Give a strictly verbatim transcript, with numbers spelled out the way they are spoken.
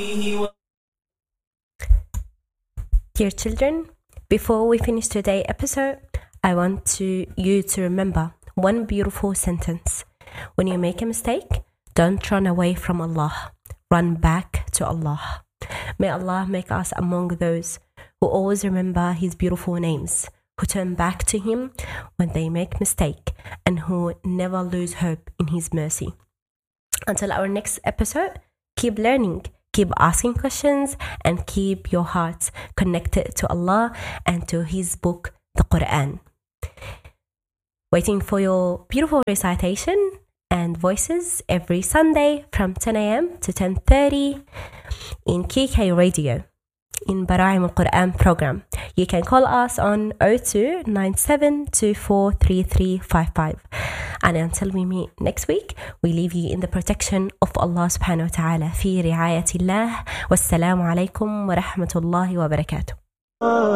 Dear children, before we finish today's episode, I want to, you to remember one beautiful sentence. When you make a mistake, don't run away from Allah. Run back to Allah. May Allah make us among those who always remember His beautiful names, who turn back to Him when they make mistake, and who never lose hope in His mercy. Until our next episode, keep learning, keep asking questions, and keep your hearts connected to Allah and to His book, the Quran. Waiting for your beautiful recitation and voices every Sunday from ten a.m. to ten thirty in K K Radio in Baraim al-Quran program. You can call us on zero two nine seven two four three three five five. And until we meet next week, we leave you in the protection of Allah subhanahu wa ta'ala. في رعاية الله والسلام عليكم ورحمة الله وبركاته.